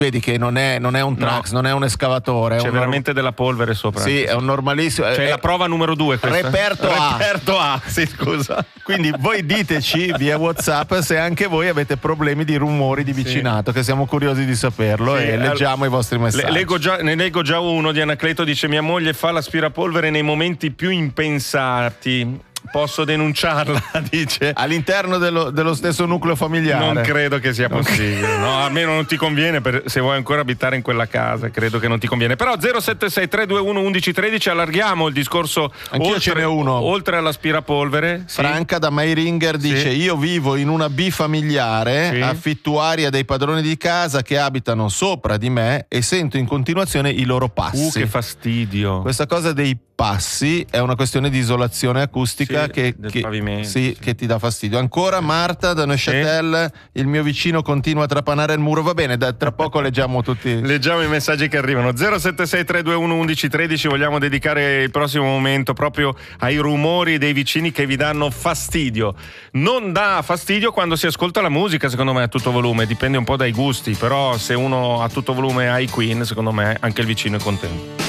Vedi che non è un Trax, non è un escavatore. C'è veramente della polvere sopra. Sì, è un normalissimo. Cioè la prova numero 2 questa. Reperto A, sì, scusa. Quindi voi diteci via WhatsApp se anche voi avete problemi di rumori di vicinato, che siamo curiosi di saperlo, e leggiamo i vostri messaggi. Ne leggo già uno di Anacleto, dice: mia moglie fa l'aspirapolvere nei momenti più impensati. Posso denunciarla, dice. All'interno dello stesso nucleo familiare? Non credo che sia possibile. No, almeno non ti conviene, se vuoi ancora abitare in quella casa, credo che non ti conviene. Però 076 321 1113, allarghiamo il discorso. Anch'io ce n'è uno. Oltre all'aspirapolvere. Franca da Meiringer dice: io vivo in una bifamiliare, affittuaria dei padroni di casa che abitano sopra di me e sento in continuazione i loro passi. Che fastidio. Questa cosa dei passi è una questione di isolazione acustica che ti dà fastidio. Ancora Marta da Neuchâtel, il mio vicino continua a trapanare il muro. Va bene, tra poco leggiamo tutti. Leggiamo i messaggi che arrivano. 076 321 1113, vogliamo dedicare il prossimo momento proprio ai rumori dei vicini che vi danno fastidio. Non dà fastidio quando si ascolta la musica, secondo me, a tutto volume, dipende un po' dai gusti, però se uno a tutto volume ha i Queen, secondo me anche il vicino è contento.